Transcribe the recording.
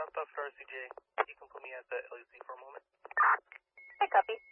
South Buffalo RCJ. You can put me at the LUC for a moment. Hey, copy.